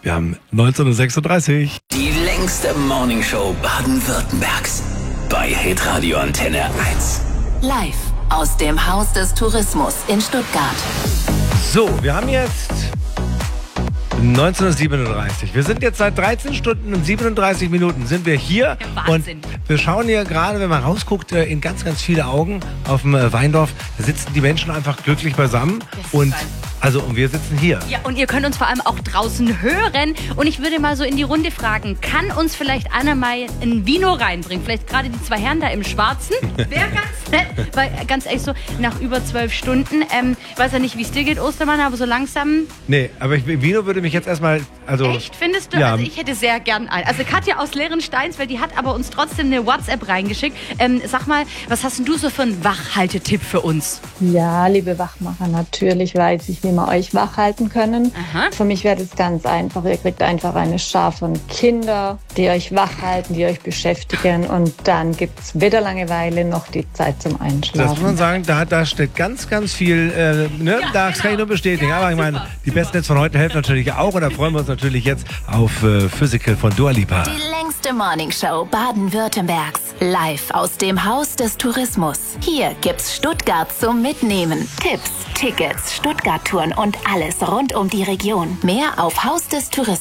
Wir haben 19.36 Uhr. Die längste Morningshow Baden-Württembergs. Bei Hitradio Antenne 1. Live aus dem Haus des Tourismus in Stuttgart. So, wir haben jetzt 19.37 Uhr. Wir sind jetzt seit 13 Stunden und 37 Minuten sind wir hier. Ja, Wahnsinn. Und wir schauen hier gerade, wenn man rausguckt, in ganz, ganz viele Augen auf dem Weindorf. Da sitzen die Menschen einfach glücklich beisammen. Und wir sitzen hier. Ja, und ihr könnt uns vor allem auch draußen hören. Und ich würde mal so in die Runde fragen, kann uns vielleicht Anna mal ein Vino reinbringen? Vielleicht gerade die zwei Herren da im Schwarzen. Wäre ganz nett. Weil, ganz ehrlich so, nach über 12 Stunden, ich weiß ja nicht, wie es dir geht, Ostermann, aber so langsam... Nee, aber Vino würde mich jetzt erstmal... Echt, findest du? Ja. Also ich hätte sehr gern einen. Also Katja aus Leerensteins, die hat aber uns trotzdem eine WhatsApp reingeschickt. Sag mal, was hast denn du so für einen Wachhaltetipp für uns? Ja, liebe Wachmacher, natürlich weiß ich, wie wir euch wach halten können. Aha. Für mich wäre das ganz einfach. Ihr kriegt einfach eine Schar von Kindern, die euch wach halten, die euch beschäftigen. Und dann gibt es weder Langeweile noch die Zeit zum Einschlafen. Das muss man sagen, da steht ganz, ganz viel, Ja, das kann ich nur bestätigen. Ja, aber ich meine, die besten Hits von heute helfen natürlich auch. Und da freuen wir uns natürlich jetzt auf Physical von Dua Lipa. Die längste Morningshow Baden-Württembergs. Live aus dem Haus des Tourismus. Hier gibt's Stuttgart zum Mitnehmen. Tipps, Tickets, Stuttgart-Touren und alles rund um die Region. Mehr auf Haus des Tourismus.